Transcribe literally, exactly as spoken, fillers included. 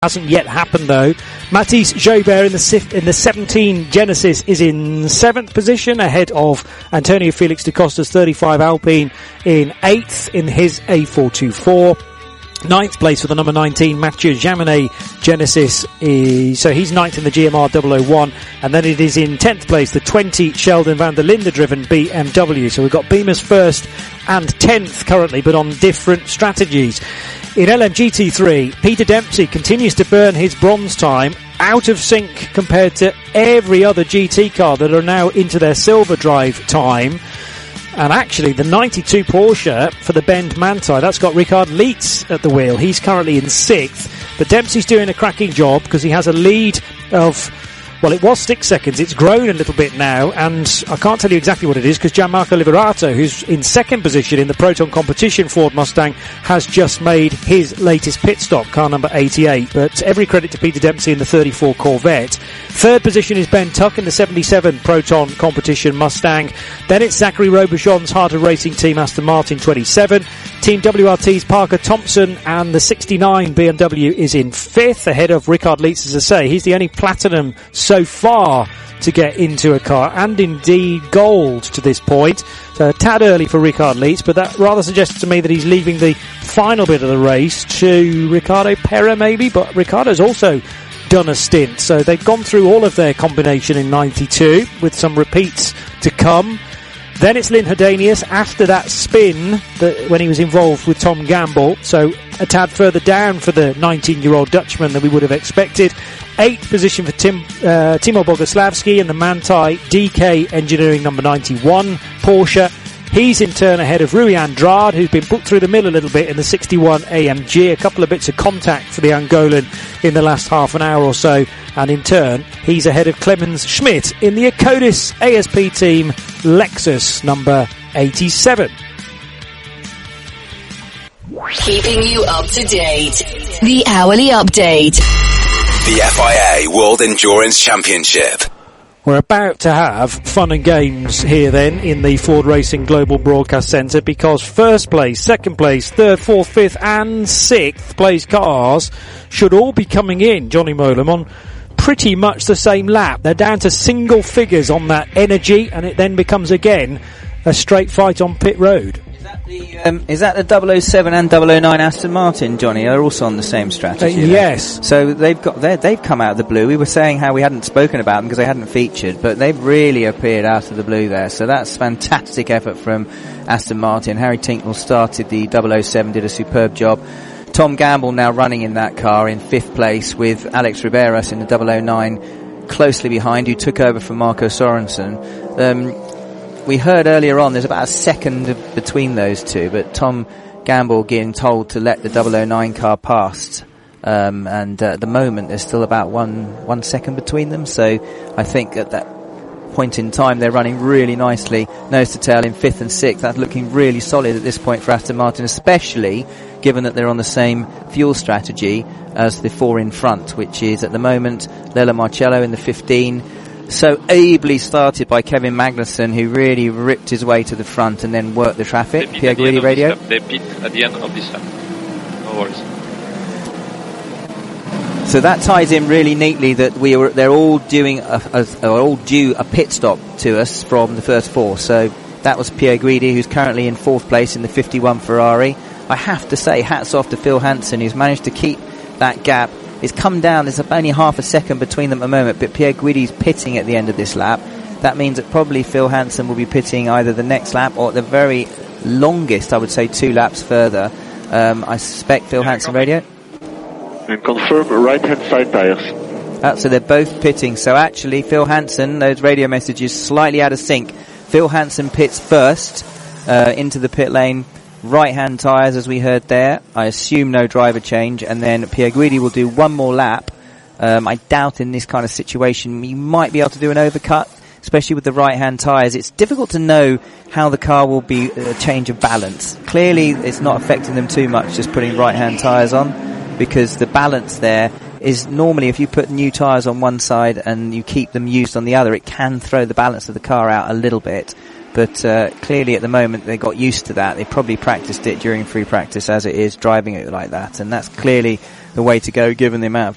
Hasn't yet happened though. Mathis Joubert in the in the seventeen Genesis is in seventh position, ahead of Antonio Felix da Costa's thirty-five Alpine in eighth in his A four twenty-four. Ninth place for the number nineteen Mathieu Jaminet Genesis is, so he's ninth in the G M R double oh one, and then it is in tenth place the twenty Sheldon van der Linde driven B M W. So we've got Beamer's first and tenth currently, but on different strategies. In L M G T three, Peter Dempsey continues to burn his bronze time, out of sync compared to every other G T car that are now into their silver drive time. And actually, the ninety-two Porsche for the Bend Manthey, that's got Richard Lietz at the wheel. He's currently in sixth. But Dempsey's doing a cracking job because he has a lead of, well, it was six seconds. It's grown a little bit now, and I can't tell you exactly what it is because Gianmarco Liberato, who's in second position in the Proton Competition Ford Mustang, has just made his latest pit stop, car number eighty-eight. But every credit to Peter Dempsey in the thirty-four Corvette. Third position is Ben Tuck in the seventy-seven Proton Competition Mustang. Then it's Zachary Robichon's Heart of Racing team Aston Martin twenty-seven. Team W R T's Parker Thompson and the sixty-nine B M W is in fifth, ahead of Richard Lietz, as I say. He's the only platinum so far to get into a car, and indeed gold to this point. So a tad early for Richard Lietz, but that rather suggests to me that he's leaving the final bit of the race to Ricardo Pera maybe, but Ricardo's also done a stint. So they've gone through all of their combination in ninety-two with some repeats to come. Then it's Lynn Herdanius after that spin that when he was involved with Tom Gamble. So a tad further down for the nineteen-year-old Dutchman than we would have expected. Eighth position for Tim, uh, Timo Boguslavski and the Manthey D K Engineering number ninety-one Porsche. He's in turn ahead of Rui Andrade, who's been put through the middle a little bit in the sixty-one A M G. A couple of bits of contact for the Angolan in the last half an hour or so. And in turn, he's ahead of Clemens Schmidt in the Acodis A S P team Lexus number eighty-seven. Keeping you up to date. The Hourly Update. The F I A World Endurance Championship. We're about to have fun and games here then in the Ford Racing Global Broadcast Centre, because first place, second place, third, fourth, fifth and sixth place cars should all be coming in, Johnny Molam, on pretty much the same lap. They're down to single figures on that energy, and it then becomes again a straight fight on pit road. The, um, is that the double oh seven and double oh nine Aston Martin, Johnny? They're also on the same strategy. Uh, yes. So they've got they've come out of the blue. We were saying how we hadn't spoken about them because they hadn't featured, but they've really appeared out of the blue there. So that's fantastic effort from Aston Martin. Harry Tinknell started the double oh seven, did a superb job. Tom Gamble now running in that car in fifth place with Alex Riberas in the double oh nine closely behind, who took over from Marco Sorensen. Um, We heard earlier on there's about a second between those two, but Tom Gamble getting told to let the double oh nine car past. Um, and uh, at the moment there's still about one one second between them. So I think at that point in time they're running really nicely, nose to tail in fifth and sixth. That's looking really solid at this point for Aston Martin, especially given that they're on the same fuel strategy as the four in front, which is at the moment Lella Marcello in the fifteen. So ably started by Kevin Magnussen, who really ripped his way to the front and then worked the traffic. Pierre Guidi radio. They pit at the end of this lap. No worries. So that ties in really neatly that we were they're all doing a, a, are all due a pit stop to us from the first four. So that was Pierre Guidi, who's currently in fourth place in the fifty-one Ferrari. I have to say, hats off to Phil Hansen, who's managed to keep that gap. It's come down, there's only half a second between them at the moment, but Pierre Guidi's pitting at the end of this lap. That means that probably Phil Hansen will be pitting either the next lap or at the very longest, I would say, two laps further. Um, I suspect Phil Hansen radio. And confirm right-hand side tires. Uh, so they're both pitting. So actually, Phil Hansen, those radio messages slightly out of sync. Phil Hansen pits first uh, into the pit lane. Right-hand tyres, as we heard there. I assume no driver change. And then Pierre Guidi will do one more lap. Um, I doubt in this kind of situation you might be able to do an overcut, especially with the right-hand tyres. It's difficult to know how the car will be a change of balance. Clearly, it's not affecting them too much just putting right-hand tyres on, because the balance there is normally if you put new tyres on one side and you keep them used on the other, it can throw the balance of the car out a little bit. But uh, clearly at the moment they got used to that. They probably practiced it during free practice as it is, driving it like that. And that's clearly the way to go given the amount of